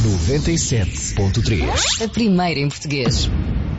97.3. A primeira em português.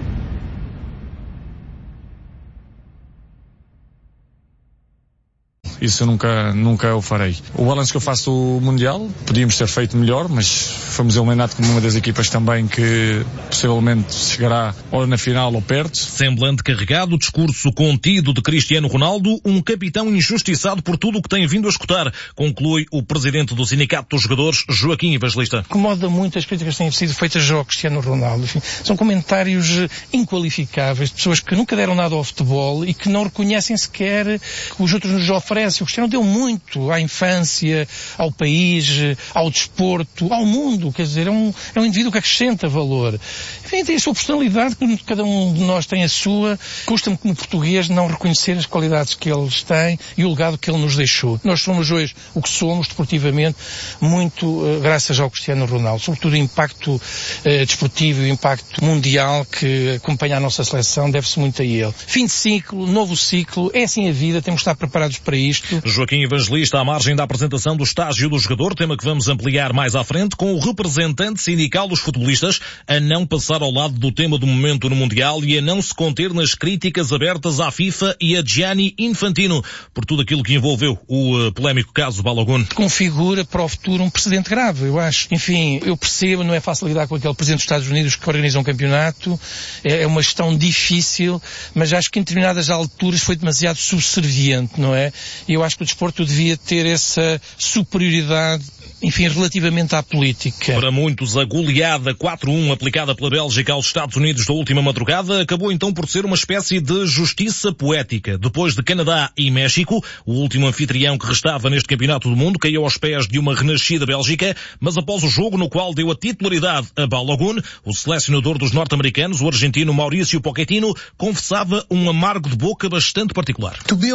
Isso eu nunca o farei. O balanço que eu faço do Mundial, podíamos ter feito melhor, mas fomos eliminados como uma das equipas também que possivelmente chegará ou na final ou perto. Semblante carregado, discurso contido de Cristiano Ronaldo, um capitão injustiçado por tudo o que tem vindo a escutar, conclui o presidente do Sindicato dos Jogadores, Joaquim Evangelista. Incomoda muito as críticas que têm sido feitas ao Cristiano Ronaldo. Enfim, são comentários inqualificáveis de pessoas que nunca deram nada ao futebol e que não reconhecem sequer que os outros nos oferecem. O Cristiano deu muito à infância, ao país, ao desporto, ao mundo. Quer dizer, é um indivíduo que acrescenta valor. Enfim, tem a sua personalidade, cada um de nós tem a sua. Custa-me como português não reconhecer as qualidades que eles têm e o legado que ele nos deixou. Nós somos hoje o que somos, desportivamente, muito graças ao Cristiano Ronaldo. Sobretudo o impacto desportivo e o impacto mundial que acompanha a nossa seleção deve-se muito a ele. Fim de ciclo, novo ciclo, é assim a vida, temos que estar preparados para isto. Joaquim Evangelista à margem da apresentação do estágio do jogador, tema que vamos ampliar mais à frente, com o representante sindical dos futebolistas a não passar ao lado do tema do momento no Mundial e a não se conter nas críticas abertas à FIFA e a Gianni Infantino por tudo aquilo que envolveu o polémico caso Balogun. Configura para o futuro um precedente grave, eu acho. Enfim, eu percebo, não é fácil lidar com aquele presidente dos Estados Unidos que organiza um campeonato, é uma gestão difícil, mas acho que em determinadas alturas foi demasiado subserviente, não é? Eu acho que o desporto devia ter essa superioridade, enfim, relativamente à política. Para muitos, a goleada 4-1 aplicada pela Bélgica aos Estados Unidos da última madrugada acabou então por ser uma espécie de justiça poética. Depois de Canadá e México, o último anfitrião que restava neste campeonato do mundo caiu aos pés de uma renascida Bélgica, mas após o jogo no qual deu a titularidade a Balogun, o selecionador dos norte-americanos, o argentino Mauricio Pochettino, confessava um amargo de boca bastante particular.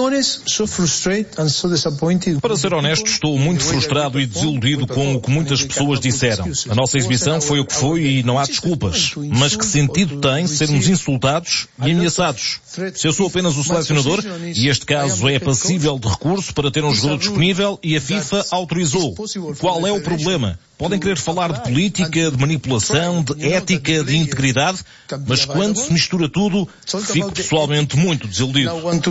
Para ser honesto, estou muito frustrado e desiludido com o que muitas pessoas disseram. A nossa exibição foi o que foi e não há desculpas. Mas que sentido tem sermos insultados e ameaçados? Se eu sou apenas o selecionador, e este caso é passível de recurso para ter um jogador disponível e a FIFA autorizou, qual é o problema? Podem querer falar de política, de manipulação, de ética, de integridade, mas quando se mistura tudo, fico pessoalmente muito desiludido.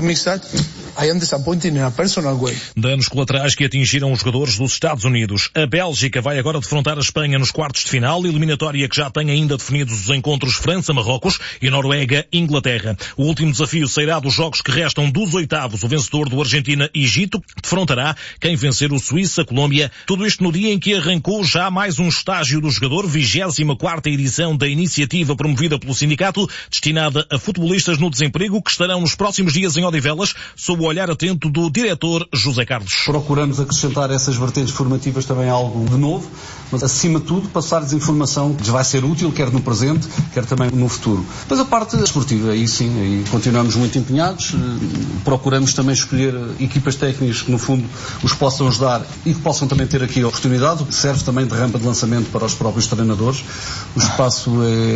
Danos colaterais que atingiram os jogadores dos Estados Unidos. A Bélgica vai agora defrontar a Espanha nos quartos de final, eliminatória que já tem ainda definidos os encontros França-Marrocos e Noruega-Inglaterra. O último desafio sairá dos jogos que restam dos oitavos. O vencedor do Argentina-Egito defrontará quem vencer o Suíça-Colômbia. Tudo isto no dia em que arrancou já mais um estágio do jogador, 24ª edição da iniciativa promovida pelo sindicato, destinada a futebolistas no desemprego que estarão nos próximos dias em Odivelas, sob o olhar atento do diretor José Carlos. Procuramos acrescentar essas vertentes formativas também algo de novo, mas acima de tudo passar-lhes informação que lhes vai ser útil, quer no presente, quer também no futuro. Mas a parte esportiva, aí sim, aí continuamos muito empenhados, procuramos também escolher equipas técnicas que no fundo os possam ajudar e que possam também ter aqui a oportunidade, serve também de rampa de lançamento para os próprios treinadores. O espaço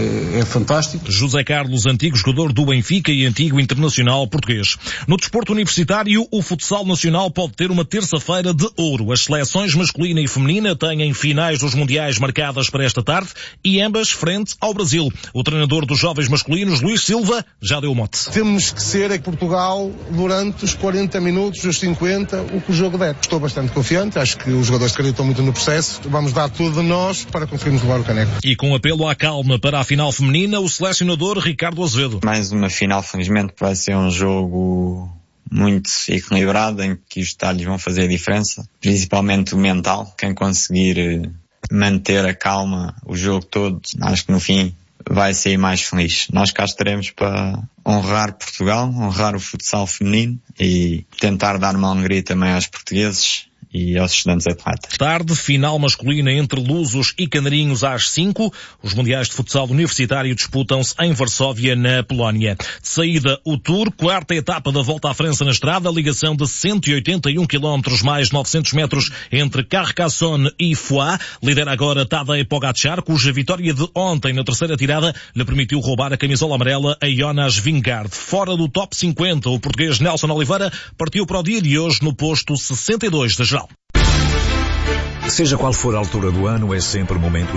é fantástico. José Carlos, antigo jogador do Benfica e antigo internacional português. No desporto universitário, o futsal nacional pode ter uma terça-feira de ouro. As seleções masculina e feminina têm finais dos mundiais marcadas para esta tarde e ambas frente ao Brasil. O treinador dos jovens masculinos, Luís Silva, já deu o mote. Temos que ser em Portugal durante os 40 minutos, os 50, o que o jogo der. Estou bastante confiante, acho que os jogadores acreditam muito no processo. Vamos dar tudo de nós para conseguirmos levar o caneco. E com apelo à calma para a final feminina, o selecionador Ricardo Azevedo. Mais uma final, felizmente, vai ser um jogo muito equilibrado, em que os detalhes vão fazer a diferença, principalmente o mental. Quem conseguir manter a calma o jogo todo, acho que no fim vai sair mais feliz. Nós cá estaremos para honrar Portugal, honrar o futsal feminino e tentar dar uma alegria também aos portugueses e aos estudantes atletas. Tarde, final masculina entre Lusos e Canarinhos às 5. Os mundiais de futsal universitário disputam-se em Varsóvia, na Polónia. De saída, o Tour, quarta etapa da Volta à França na estrada, ligação de 181 km mais 900 metros entre Carcassonne e Foix. Lidera agora Tadej Pogačar, cuja vitória de ontem na terceira tirada lhe permitiu roubar a camisola amarela a Jonas Vingegaard. Fora do top 50, o português Nelson Oliveira partiu para o dia de hoje no posto 62 da geral. Seja qual for a altura do ano, é sempre momento